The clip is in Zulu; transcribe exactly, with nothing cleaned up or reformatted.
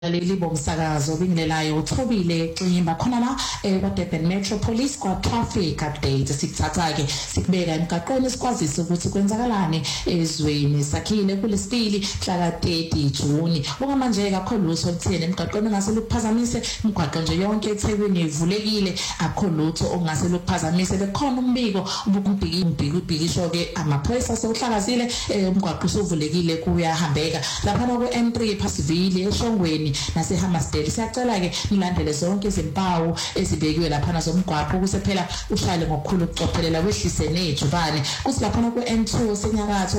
Leli bomsakazo bingelelayo uthobile ximba khona la kwa Durban Metro Police kwa traffic update sikuthatha ke sikubeka emgaqweni sikwazisa ukuthi kwenzakalani ezweni sakhile kulesibili mhla thirty June okamanje kakhulu lutho oluthene emgaqweni ngase lokuphazamise imigwaqo nje yonke eThekwini ivulekile akho lutho ongase lokuphazamise bekhona umbiko ubukumbiki umbiki ubhikisho ke amaphoyisa sewuhlakazile umgwaqo usuvulekile kuyahambeka lapha ku M three Phasivile eShongweni nase Hammersdale siyacela ke nilandele zonke izimpawu ezibekiwe lapha nazomgwaqo ukuze phela ushale ngokukhulu ukucophelela wehlise nejubane kuthi lapha ku N two senyakatho